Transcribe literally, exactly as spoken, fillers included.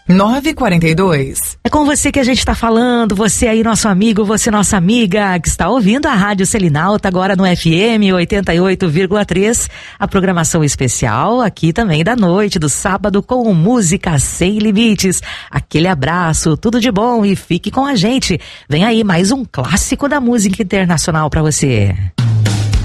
nove quatro dois. É com você que a gente está falando, você aí, nosso amigo, você, nossa amiga, que está ouvindo a Rádio Selinalta agora no F M oitenta e oito vírgula três, a programação especial aqui também da noite, do sábado, com música sem limites. Aquele abraço, tudo de bom e fique com a gente. Vem aí mais um clássico da música internacional para você.